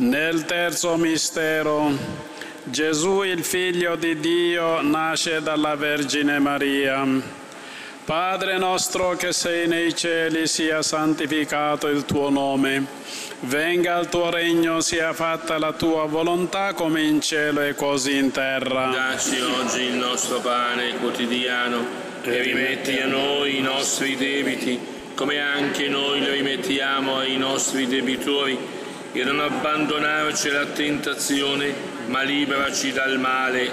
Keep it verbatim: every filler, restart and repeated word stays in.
Nel terzo mistero, Gesù, il Figlio di Dio, nasce dalla Vergine Maria. Padre nostro che sei nei cieli, sia santificato il tuo nome. Venga il tuo regno, sia fatta la tua volontà come in cielo e così in terra. Dacci oggi il nostro pane quotidiano e rimetti a noi i nostri debiti, come anche noi li rimettiamo ai nostri debitori, e non abbandonarci alla tentazione, ma liberaci dal male.